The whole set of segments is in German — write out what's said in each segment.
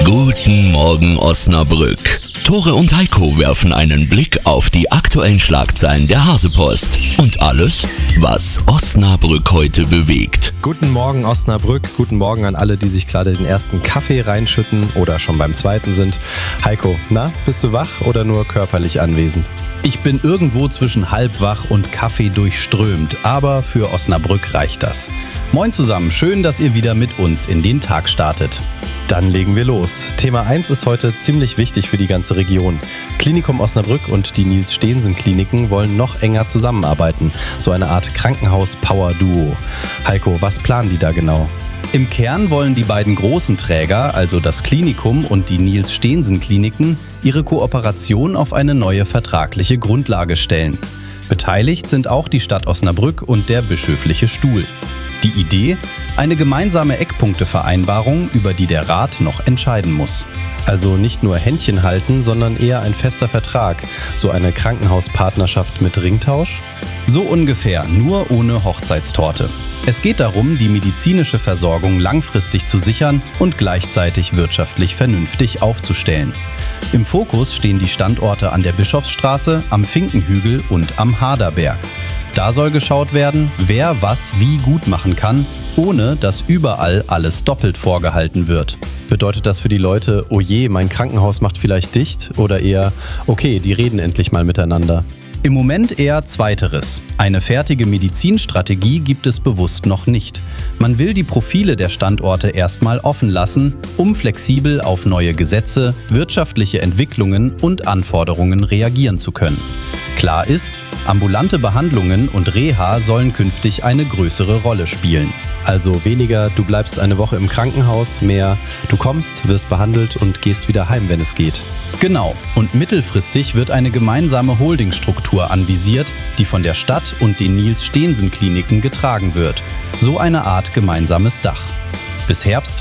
Guten Morgen Osnabrück. Tore und Heiko werfen einen Blick auf die aktuellen Schlagzeilen der Hasepost und alles, was Osnabrück heute bewegt. Guten Morgen Osnabrück, guten Morgen an alle, die sich gerade den ersten Kaffee reinschütten oder schon beim zweiten sind. Heiko, na, bist du wach oder nur körperlich anwesend? Ich bin irgendwo zwischen halbwach und Kaffee durchströmt, aber für Osnabrück reicht das. Moin zusammen, schön, dass ihr wieder mit uns in den Tag startet. Dann legen wir los. Thema 1 ist heute ziemlich wichtig für die ganze Region. Klinikum Osnabrück und die Niels-Steensen-Kliniken wollen noch enger zusammenarbeiten. So eine Art Krankenhaus-Power-Duo. Heiko, was planen die da genau? Im Kern wollen die beiden großen Träger, also das Klinikum und die Niels-Steensen-Kliniken, ihre Kooperation auf eine neue vertragliche Grundlage stellen. Beteiligt sind auch die Stadt Osnabrück und der bischöfliche Stuhl. Die Idee? Eine gemeinsame Eckpunktevereinbarung, über die der Rat noch entscheiden muss. Also nicht nur Händchen halten, sondern eher ein fester Vertrag. So eine Krankenhauspartnerschaft mit Ringtausch? So ungefähr, nur ohne Hochzeitstorte. Es geht darum, die medizinische Versorgung langfristig zu sichern und gleichzeitig wirtschaftlich vernünftig aufzustellen. Im Fokus stehen die Standorte an der Bischofsstraße, am Finkenhügel und am Haderberg. Da soll geschaut werden, wer was wie gut machen kann, ohne dass überall alles doppelt vorgehalten wird. Bedeutet das für die Leute, oh je, mein Krankenhaus macht vielleicht dicht? Oder eher, okay, die reden endlich mal miteinander? Im Moment eher Zweiteres. Eine fertige Medizinstrategie gibt es bewusst noch nicht. Man will die Profile der Standorte erstmal offen lassen, um flexibel auf neue Gesetze, wirtschaftliche Entwicklungen und Anforderungen reagieren zu können. Klar ist, ambulante Behandlungen und Reha sollen künftig eine größere Rolle spielen. Also weniger, du bleibst eine Woche im Krankenhaus, mehr, du kommst, wirst behandelt und gehst wieder heim, wenn es geht. Genau, und mittelfristig wird eine gemeinsame Holdingstruktur anvisiert, die von der Stadt und den Niels-Steensen-Kliniken getragen wird. So eine Art gemeinsames Dach. Bis Herbst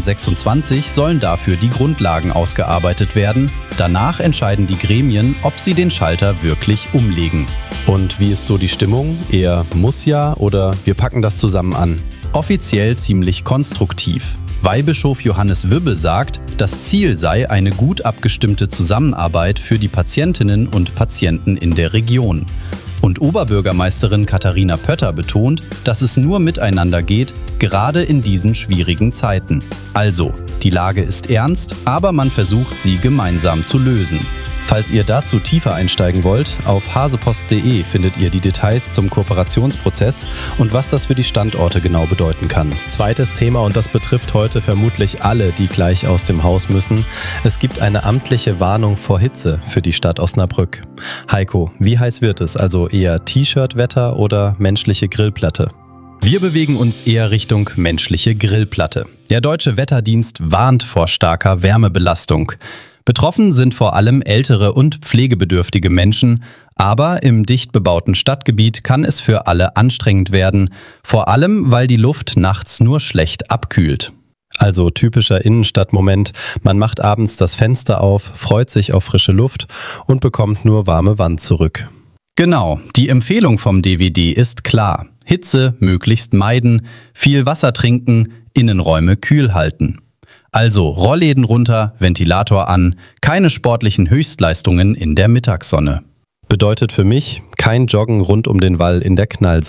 2026 sollen dafür die Grundlagen ausgearbeitet werden. Danach entscheiden die Gremien, ob sie den Schalter wirklich umlegen. Und wie ist so die Stimmung? Eher muss ja oder wir packen das zusammen an? Offiziell ziemlich konstruktiv. Weihbischof Johannes Wübbe sagt, das Ziel sei eine gut abgestimmte Zusammenarbeit für die Patientinnen und Patienten in der Region. Und Oberbürgermeisterin Katharina Pötter betont, dass es nur miteinander geht, gerade in diesen schwierigen Zeiten. Also, die Lage ist ernst, aber man versucht, sie gemeinsam zu lösen. Falls ihr dazu tiefer einsteigen wollt, auf hasepost.de findet ihr die Details zum Kooperationsprozess und was das für die Standorte genau bedeuten kann. Zweites Thema, und das betrifft heute vermutlich alle, die gleich aus dem Haus müssen. Es gibt eine amtliche Warnung vor Hitze für die Stadt Osnabrück. Heiko, wie heiß wird es? Also eher T-Shirt-Wetter oder menschliche Grillplatte? Wir bewegen uns eher Richtung menschliche Grillplatte. Der Deutsche Wetterdienst warnt vor starker Wärmebelastung. Betroffen sind vor allem ältere und pflegebedürftige Menschen, aber im dicht bebauten Stadtgebiet kann es für alle anstrengend werden, vor allem weil die Luft nachts nur schlecht abkühlt. Also typischer Innenstadtmoment, man macht abends das Fenster auf, freut sich auf frische Luft und bekommt nur warme Wand zurück. Genau, die Empfehlung vom DWD ist klar. Hitze möglichst meiden, viel Wasser trinken, Innenräume kühl halten. Also Rollläden runter, Ventilator an, keine sportlichen Höchstleistungen in der Mittagssonne. Bedeutet für mich kein Joggen rund um den Wall in der Knallsonne.